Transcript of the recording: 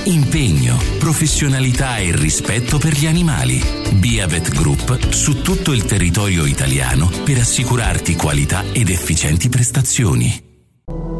impegno, professionalità e rispetto per gli animali. Biavet Group su tutto il territorio italiano per assicurarti qualità ed efficienti prestazioni.